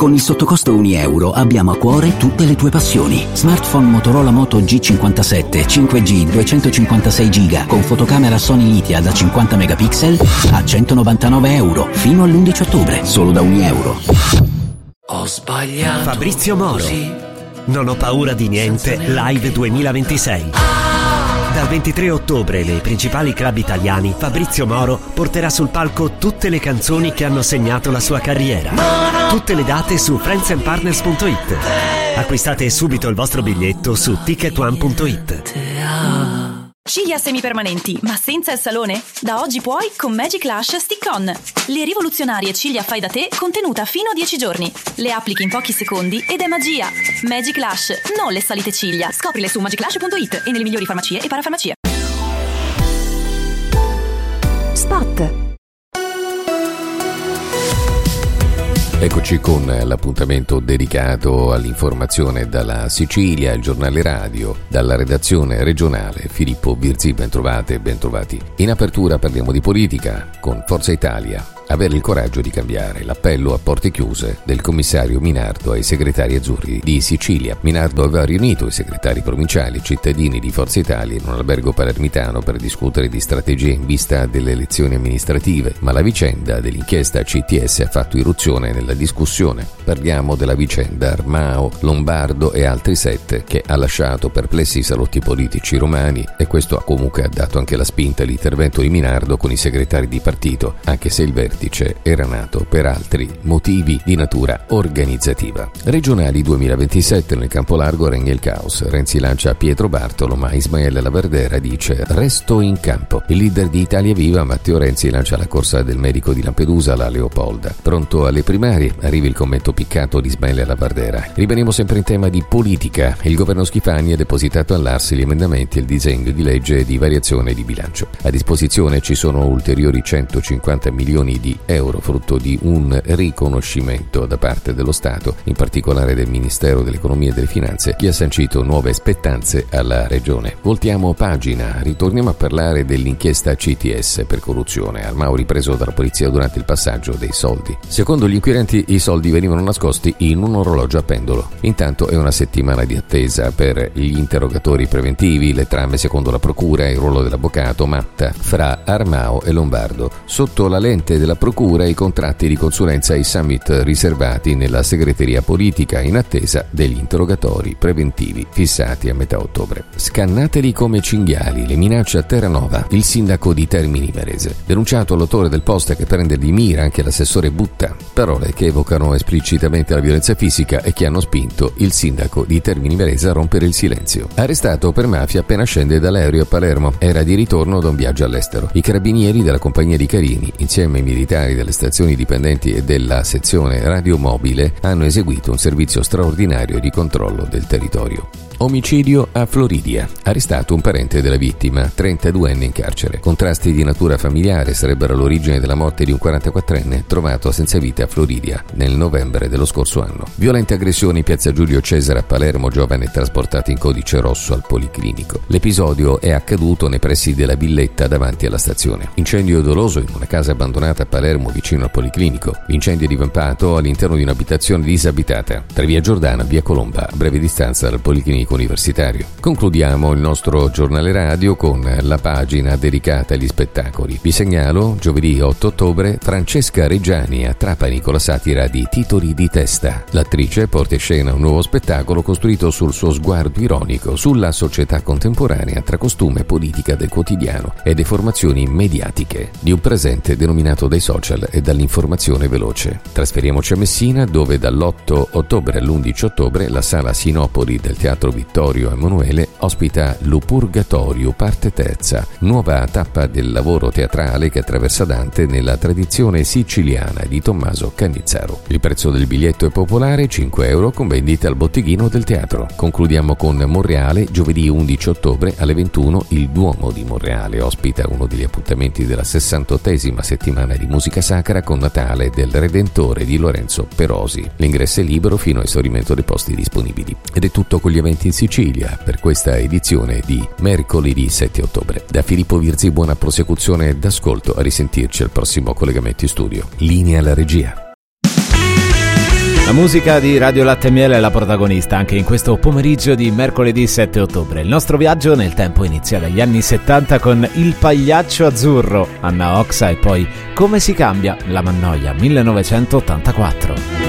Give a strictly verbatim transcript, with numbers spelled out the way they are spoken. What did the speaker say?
Con il sottocosto un euro abbiamo a cuore tutte le tue passioni. Smartphone Motorola Moto G cinquantasette cinque G duecentocinquantasei giga con fotocamera Sony Litia da cinquanta megapixel a centonovantanove euro fino all'undici ottobre, solo da un euro. Ho sbagliato. Fabrizio Moro. Così. Non ho paura di niente Live duemilaventisei. Dal ventitré ottobre nei principali club italiani Fabrizio Moro porterà sul palco tutte le canzoni che hanno segnato la sua carriera. Tutte le date su friends and partners punto it. Acquistate subito il vostro biglietto su ticket one punto it. Ciglia semipermanenti, ma senza il salone? Da oggi puoi con Magic Lash Stick-On. Le rivoluzionarie ciglia fai da te contenuta fino a dieci giorni. Le applichi in pochi secondi ed è magia. Magic Lash, non le salite ciglia. Scoprile su magic lash punto it e nelle migliori farmacie e parafarmacie. Spot. Eccoci con l'appuntamento dedicato all'informazione dalla Sicilia, il giornale radio, dalla redazione regionale. Filippo Virzi, bentrovate e bentrovati. In apertura parliamo di politica con Forza Italia. Avere il coraggio di cambiare, l'appello a porte chiuse del commissario Minardo ai segretari azzurri di Sicilia. Minardo aveva riunito i segretari provinciali e cittadini di Forza Italia in un albergo palermitano per discutere di strategie in vista delle elezioni amministrative, ma la vicenda dell'inchiesta C T S ha fatto irruzione nella discussione. Parliamo della vicenda Armao, Lombardo e altri sette che ha lasciato perplessi i salotti politici romani, e questo ha comunque dato anche la spinta all'intervento di Minardo con i segretari di partito, anche se il vertice era nato per altri motivi di natura organizzativa. Regionali duemilaventisette, nel campo largo regna il caos. Renzi lancia Pietro Bartolo, ma Ismaele Laverdera dice resto in campo. Il leader di Italia Viva, Matteo Renzi, lancia la corsa del medico di Lampedusa, la Leopolda. Pronto alle primarie? Arriva il commento piccato di Ismaele Laverdera. Rimaniamo sempre in tema di politica. Il governo Schifani ha depositato all'A R S gli emendamenti e il disegno di legge di variazione di bilancio. A disposizione ci sono ulteriori centocinquanta milioni di euro, frutto di un riconoscimento da parte dello Stato, in particolare del Ministero dell'Economia e delle Finanze, che ha sancito nuove spettanze alla Regione. Voltiamo pagina, ritorniamo a parlare dell'inchiesta C T S per corruzione. Armao ripreso dalla polizia durante il passaggio dei soldi. Secondo gli inquirenti i soldi venivano nascosti in un orologio a pendolo. Intanto è una settimana di attesa per gli interrogatori preventivi, le trame secondo la procura e il ruolo dell'avvocato Matta fra Armao e Lombardo. Sotto la lente della procura i contratti di consulenza e i summit riservati nella segreteria politica in attesa degli interrogatori preventivi fissati a metà ottobre. Scannateli come cinghiali, le minacce a Terranova, il sindaco di Termini Imerese. Denunciato l'autore del post che prende di mira anche l'assessore Butta. Parole che evocano esplicitamente la violenza fisica e che hanno spinto il sindaco di Termini Imerese a rompere il silenzio. Arrestato per mafia appena scende dall'aereo a Palermo. Era di ritorno da un viaggio all'estero. I carabinieri della compagnia di Carini, insieme ai militari delle stazioni dipendenti e della sezione radiomobile, hanno eseguito un servizio straordinario di controllo del territorio. Omicidio a Floridia. Arrestato un parente della vittima, trentaduenne in carcere. Contrasti di natura familiare sarebbero all'origine della morte di un quarantaquattrenne trovato senza vita a Floridia nel novembre dello scorso anno. Violente aggressione in piazza Giulio Cesare a Palermo, giovane trasportato in codice rosso al policlinico. L'episodio è accaduto nei pressi della villetta davanti alla stazione. Incendio doloso in una casa abbandonata a Palermo vicino al policlinico. L'incendio è divampato all'interno di un'abitazione disabitata tra via Giordana e via Colomba, a breve distanza dal policlinico universitario. Concludiamo il nostro giornale radio con la pagina dedicata agli spettacoli. Vi segnalo giovedì otto ottobre Francesca Reggiani a Trapani con la satira di Titoli di testa. L'attrice porta in scena un nuovo spettacolo costruito sul suo sguardo ironico sulla società contemporanea tra costume, politica del quotidiano e deformazioni mediatiche di un presente denominato dai social e dall'informazione veloce. Trasferiamoci a Messina, dove dall'otto ottobre all'undici ottobre la sala Sinopoli del Teatro Vittorio Emanuele ospita L'Upurgatorio parte terza, nuova tappa del lavoro teatrale che attraversa Dante nella tradizione siciliana di Tommaso Cannizzaro. Il prezzo del biglietto è popolare, cinque euro, con vendita al botteghino del teatro. Concludiamo con Monreale, giovedì undici ottobre alle ventuno il Duomo di Monreale ospita uno degli appuntamenti della sessantottesima settimana di musica sacra con Natale del Redentore di Lorenzo Perosi. L'ingresso è libero fino a esaurimento dei posti disponibili. Ed è tutto con gli eventi in Sicilia per questa edizione di mercoledì sette ottobre. Da Filippo Virzi buona prosecuzione d'ascolto, a risentirci al prossimo collegamento in studio. Linea alla regia. La musica di Radio Latte e Miele è la protagonista anche in questo pomeriggio di mercoledì sette ottobre. Il nostro viaggio nel tempo inizia dagli anni settanta con Il Pagliaccio Azzurro, Anna Oxa, e poi Come si cambia, La Mannoia, millenovecentottantaquattro.